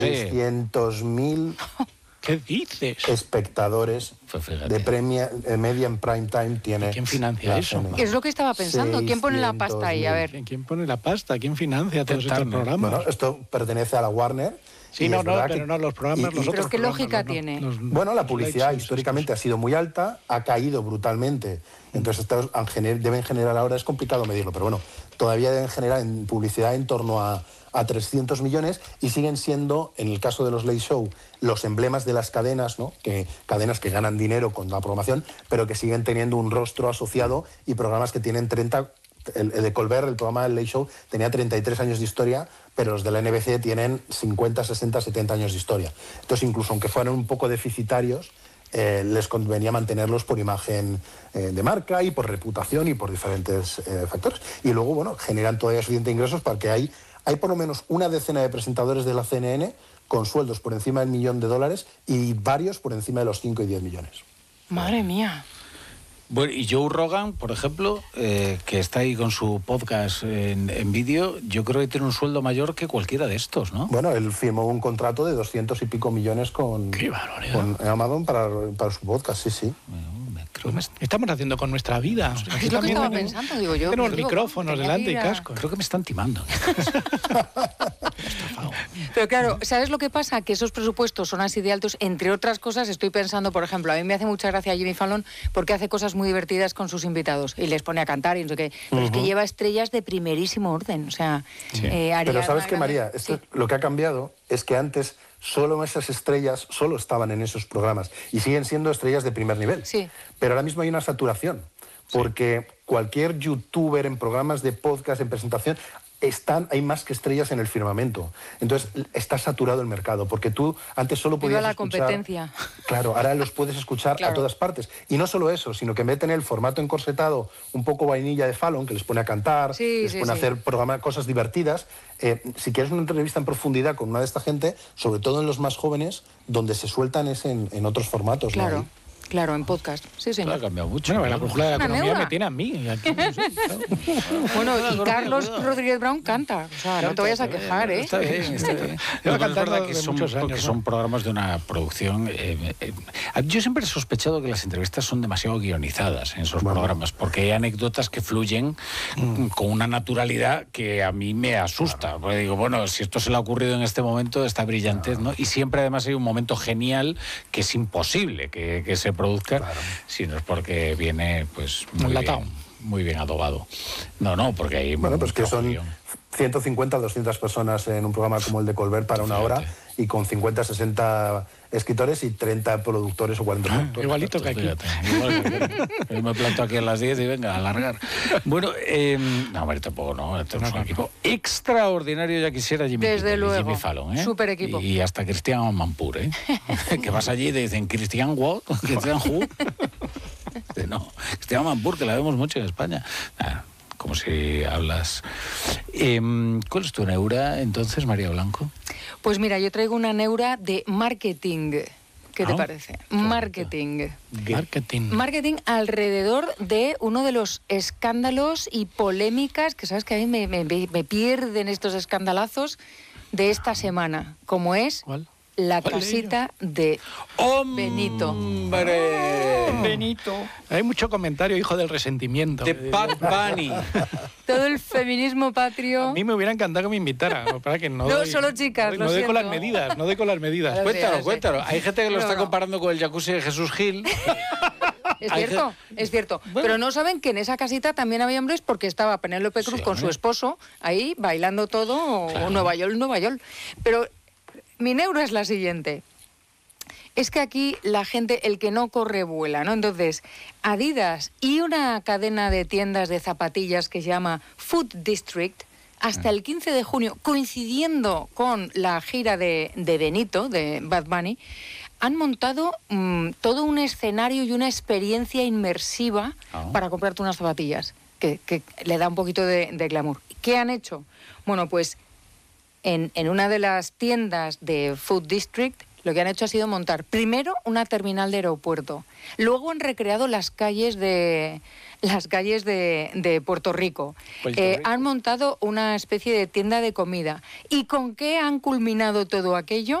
600.000 ¿Qué dices? espectadores de media en prime time tiene. ¿Quién financia eso? Es lo que estaba pensando. ¿Quién pone la pasta ahí? A ver. ¿Quién pone la pasta? ¿Quién financia todos estos programas? Bueno, esto pertenece a la Warner. Sí, no, pero no, los programas, los otros. ¿Pero qué lógica tiene? Bueno, la publicidad históricamente ha sido muy alta, ha caído brutalmente. Entonces, estos deben generar ahora, es complicado medirlo, pero bueno, todavía deben generar en publicidad en torno a 300 millones y siguen siendo, en el caso de los Late Show, los emblemas de las cadenas, ¿no? Cadenas que ganan dinero con la programación, pero que siguen teniendo un rostro asociado y programas que tienen 30... El de Colbert, el programa del Late Show, tenía 33 años de historia, pero los de la NBC tienen 50, 60, 70 años de historia. Entonces, incluso aunque fueran un poco deficitarios, les convenía mantenerlos por imagen de marca y por reputación y por diferentes factores. Y luego, bueno, generan todavía suficientes ingresos para que hay por lo menos una decena de presentadores de la CNN con sueldos por encima del $1.000.000 y varios por encima de los 5 y 10 millones. Madre mía. Bueno, y Joe Rogan, por ejemplo, que está ahí con su podcast en vídeo, yo creo que tiene un sueldo mayor que cualquiera de estos, ¿no? Bueno, él firmó un contrato de 200 y pico millones con Amazon para su podcast, sí. Bueno, creo que estamos haciendo con nuestra vida. Es lo que estaba pensando, digo yo. Tenemos micrófonos delante y cascos. Creo que me están timando. Pero claro, ¿sabes lo que pasa? Que esos presupuestos son así de altos. Entre otras cosas, estoy pensando, por ejemplo, a mí me hace mucha gracia Jimmy Fallon porque hace cosas muy divertidas con sus invitados y les pone a cantar y no sé qué. Pero es que lleva estrellas de primerísimo orden. O sea, pero ¿sabes qué, María? Lo que ha cambiado es que antes solo esas estrellas solo estaban en esos programas y siguen siendo estrellas de primer nivel. Sí. Pero ahora mismo hay una saturación porque cualquier youtuber en programas de podcast, en presentación, hay más que estrellas en el firmamento. Entonces, está saturado el mercado, porque tú antes solo podías la escuchar... competencia. Claro, ahora los puedes escuchar a todas partes. Y no solo eso, sino que meten el formato encorsetado, un poco vainilla de Fallon, que les pone a cantar, les pone a hacer cosas divertidas. Si quieres una entrevista en profundidad con una de esta gente, sobre todo en los más jóvenes, donde se sueltan es en otros formatos. Claro. ¿No? Claro, en podcast. Sí, señor. Ha cambiado mucho. Bueno, la brújula de la economía me tiene a mí. Aquí, no sé, bueno, y Carlos Rodríguez Brown canta. O sea, no te vayas a quejar, ¿eh? Está bien. Yo es verdad que son programas de una producción... yo siempre he sospechado que las entrevistas son demasiado guionizadas en esos programas, porque hay anécdotas que fluyen con una naturalidad que a mí me asusta. Porque digo, bueno, si esto se le ha ocurrido en este momento, está brillante, ¿no? Y siempre además hay un momento genial que es imposible que se produzca, sino es porque viene pues muy bien adobado. No, porque hay... Bueno, pues que son 150, 200 personas en un programa como el de Colbert para una hora y con 50, 60 escritores y 30 productores o 40 productores. Igualito que aquí. Yo me planto aquí a las 10 y venga, a alargar. Bueno, no, hombre, tampoco, no. Tenemos un equipo extraordinario, ya quisiera Jimmy Fallon, ¿eh? Súper equipo. Y hasta Cristian Mampur, ¿eh? Que vas allí y te dicen, ¿Cristian what? ¿Cristian who? No, Cristian Mampur, que la vemos mucho en España. Como si hablas... ¿Cuál es tu neura, entonces, María Blanco? Pues mira, yo traigo una neura de marketing. ¿Qué te parece? Marketing alrededor de uno de los escándalos y polémicas, que sabes que a mí me pierden estos escandalazos de esta semana, como es... ¿Cuál? La casita de Benito. Benito. Hay mucho comentario, hijo del resentimiento. De Bad Bunny. Todo el feminismo patrio. A mí me hubiera encantado que me invitara. Para que no solo chicas, no doy con las medidas, no doy con las medidas. Cuéntalo. Hay gente que lo está comparando con el jacuzzi de Jesús Gil. Es cierto. Bueno. Pero no saben que en esa casita también había hombres porque estaba Penélope Cruz con su esposo ahí bailando todo, Nueva York. Pero... mi neura es la siguiente. Es que aquí la gente, el que no corre, vuela, ¿no? Entonces, Adidas y una cadena de tiendas de zapatillas que se llama Food District, hasta el 15 de junio, coincidiendo con la gira de Benito, de Bad Bunny, han montado todo un escenario y una experiencia inmersiva para comprarte unas zapatillas, que le da un poquito de glamour. ¿Qué han hecho? Bueno, pues... En una de las tiendas de Food District lo que han hecho ha sido montar primero una terminal de aeropuerto, luego han recreado las calles de Puerto Rico. Han montado una especie de tienda de comida. ¿Y con qué han culminado todo aquello?